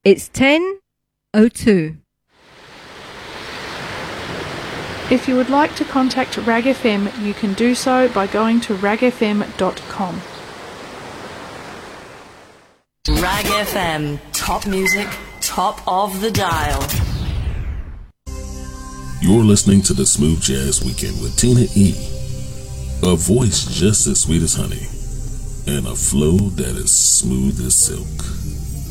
It's 10:02. If you would like to contact RAG FM, you can do so by going to ragfm.com. RAG FM, top music, top of the dial. You're listening to the Smooth Jazz Weekend with Tina E. A voice just as sweet as honey, and a flow that is smooth as silk.